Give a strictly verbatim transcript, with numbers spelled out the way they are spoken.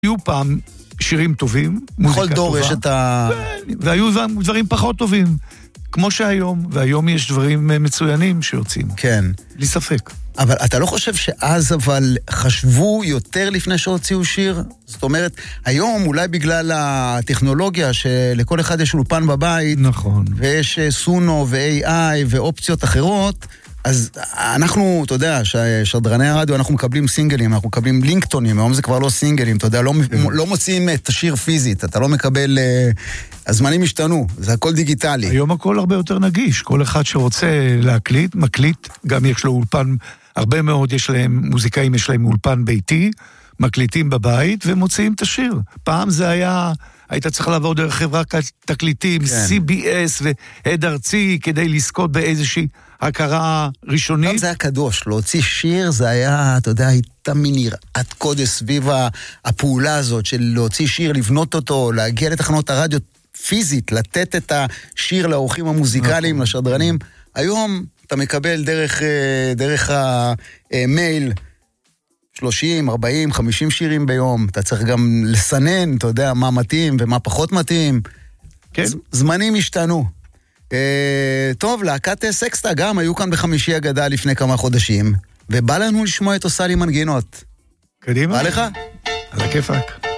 היו פעם שירים טובים, בכל דור יש את ה... והיו דברים פחות טובים, כמו שהיום, והיום יש דברים מצוינים שיוצאים. כן. בלי ספק. אבל אתה לא חושב שאז אבל חשבו יותר לפני שהוציאו שיר? זאת אומרת, היום אולי בגלל הטכנולוגיה שלכל אחד יש אולפן בבית, נכון. ויש סונו ו-איי איי ואופציות אחרות, אז אנחנו, אתה יודע, שדרני הרדיו, אנחנו מקבלים סינגלים, אנחנו מקבלים לינקטונים, היום זה כבר לא סינגלים, אתה יודע, לא, לא מוצאים את השיר פיזית, אתה לא מקבל, הזמנים השתנו, זה הכל דיגיטלי. היום הכל הרבה יותר נגיש, כל אחד שרוצה להקליט, מקליט, גם יש לו אולפן, הרבה מאוד יש להם, מוזיקאים יש להם אולפן ביתי, מקליטים בבית ומוציאים את השיר. פעם זה היה, היית צריך לעבור דרך חברה תקליטים, כן. סי בי אס והד ארצי, כדי לזכות באיזושהי הכרה ראשונית. גם זה היה קדוש, להוציא שיר זה היה, אתה יודע, הייתה מין יראת קודש סביב הפעולה הזאת, של להוציא שיר, לבנות אותו, להגיע לתחנות הרדיו פיזית, לתת את השיר לאורחים המוזיקליים, לשדרנים. היום אתה מקבל דרך, דרך המייל, שלושים, ארבעים, חמישים שירים ביום, אתה צריך גם לסנן, אתה יודע, מה מתאים ומה פחות מתאים. כן. זמנים השתנו. טוב, להקת סקסטה גם היו כאן בחמישי אגדה לפני כמה חודשים, ובא לנו לשמוע את עושה לי מנגינות. קדימה. בא לך? על הכיפק.